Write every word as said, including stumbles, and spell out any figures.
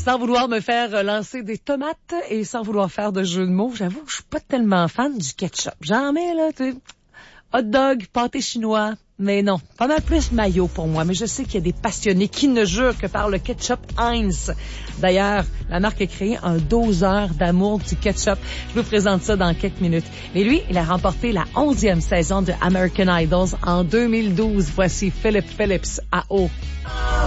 Sans vouloir me faire lancer des tomates et sans vouloir faire de jeu de mots, j'avoue que je suis pas tellement fan du ketchup. J'en mets, là, tu sais, hot dog, pâté chinois, mais non, pas mal plus mayo pour moi. Mais je sais qu'il y a des passionnés qui ne jurent que par le ketchup Heinz. D'ailleurs, la marque a créé un doseur d'amour du ketchup. Je vous présente ça dans quelques minutes. Mais lui, il a remporté la onzième saison de American Idols en deux mille douze. Voici Philip Phillips à eau.